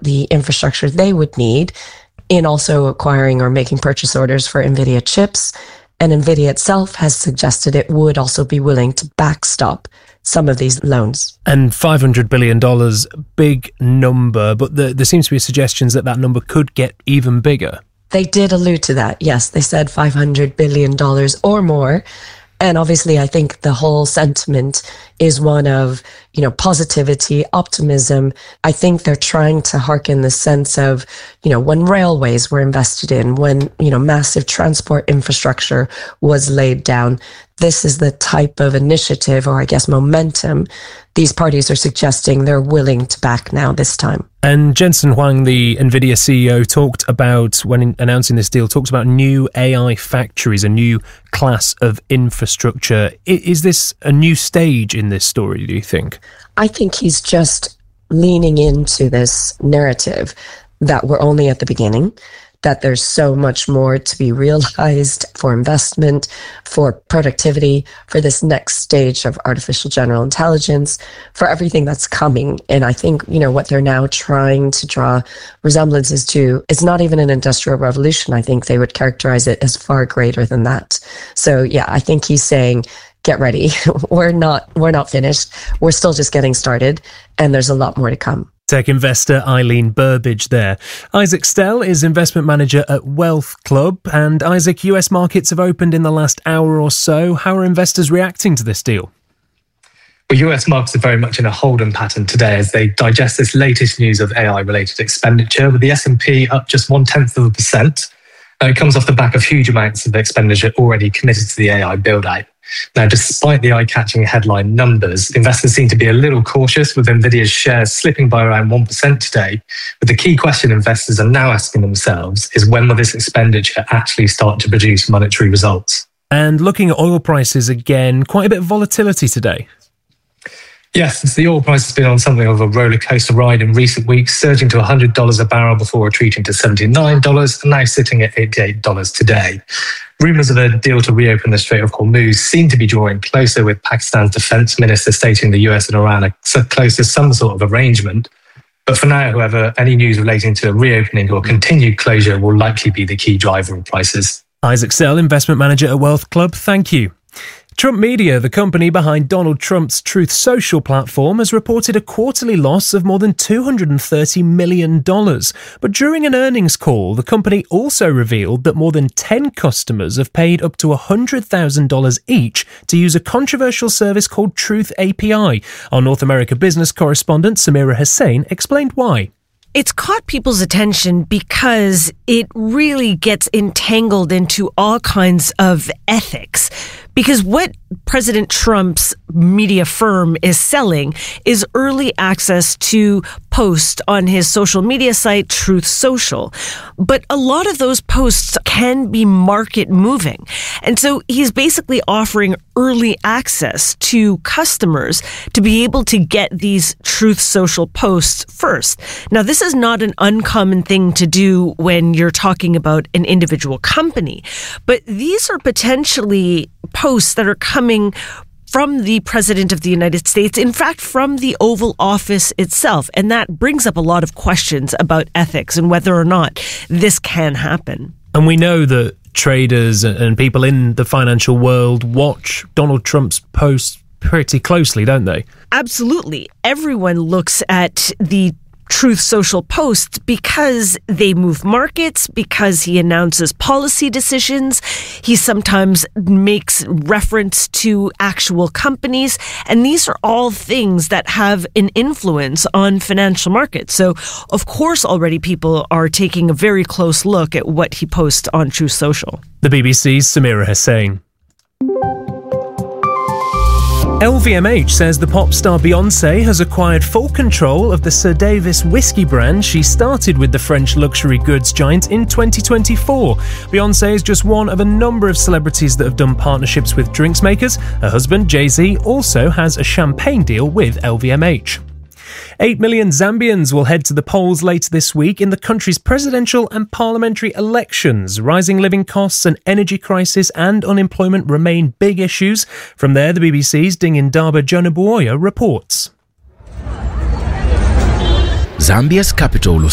the infrastructure they would need in also acquiring or making purchase orders for NVIDIA chips. And NVIDIA itself has suggested it would also be willing to backstop some of these loans. And $500 billion, big number, but there seems to be suggestions that that number could get even bigger. They did allude to that, yes. They said $500 billion or more. And obviously, I think the whole sentiment is one of, positivity, optimism. I think they're trying to hearken the sense of, when railways were invested in, when, massive transport infrastructure was laid down. This is the type of initiative, or I guess momentum, these parties are suggesting they're willing to back now this time. And Jensen Huang, the NVIDIA CEO, talked about, when announcing this deal, talked about new AI factories, a new class of infrastructure. Is this a new stage in this story, do you think? I think he's just leaning into this narrative that we're only at the beginning, that there's so much more to be realized for investment, for productivity, for this next stage of artificial general intelligence, for everything that's coming. And I think, what they're now trying to draw resemblances to is not even an industrial revolution. I think they would characterize it as far greater than that. So yeah, I think he's saying, get ready. We're not finished. We're still just getting started, and there's a lot more to come. Tech investor Eileen Burbidge there. Isaac Stell is investment manager at Wealth Club. And Isaac, US markets have opened in the last hour or so. How are investors reacting to this deal? Well, US markets are very much in a holding pattern today as they digest this latest news of AI-related expenditure, with the S&P up just 0.1%. It comes off the back of huge amounts of expenditure already committed to the AI build-out. Now, despite the eye-catching headline numbers, investors seem to be a little cautious, with NVIDIA's shares slipping by around 1% today. But the key question investors are now asking themselves is, when will this expenditure actually start to produce monetary results? And looking at oil prices again, quite a bit of volatility today. Yes, the oil price has been on something of a roller coaster ride in recent weeks, surging to $100 a barrel before retreating to $79 and now sitting at $88 today. Rumours of a deal to reopen the Strait of Hormuz seem to be drawing closer, with Pakistan's defence minister stating the US and Iran are so close to some sort of arrangement. But for now, however, any news relating to a reopening or continued closure will likely be the key driver of prices. Isaac Stell, investment manager at Wealth Club, thank you. Trump Media, the company behind Donald Trump's Truth Social platform, has reported a quarterly loss of more than $230 million. But during an earnings call, the company also revealed that more than 10 customers have paid up to $100,000 each to use a controversial service called Truth API. Our North America business correspondent, Samira Hussain, explained why. It's caught people's attention because it really gets entangled into all kinds of ethics. Because what President Trump's media firm is selling is early access to posts on his social media site, Truth Social. But a lot of those posts can be market moving. And so he's basically offering early access to customers to be able to get these Truth Social posts first. Now, this is not an uncommon thing to do when you're talking about an individual company, but these are potentially posts that are coming from the President of the United States, in fact, from the Oval Office itself. And that brings up a lot of questions about ethics and whether or not this can happen. And we know that traders and people in the financial world watch Donald Trump's posts pretty closely, don't they? Absolutely. Everyone looks at the Truth Social posts because they move markets, because he announces policy decisions. He sometimes makes reference to actual companies. And these are all things that have an influence on financial markets. So, of course, already people are taking a very close look at what he posts on Truth Social. The BBC's Samira Hussain. LVMH says the pop star Beyoncé has acquired full control of the Sir Davis whiskey brand she started with the French luxury goods giant in 2024. Beyoncé is just one of a number of celebrities that have done partnerships with drinks makers. Her husband, Jay-Z, also has a champagne deal with LVMH. 8 million Zambians will head to the polls later this week in the country's presidential and parliamentary elections. Rising living costs, an energy crisis and unemployment remain big issues. From there, the BBC's Dingindaba Jonabuoya reports. Zambia's capital,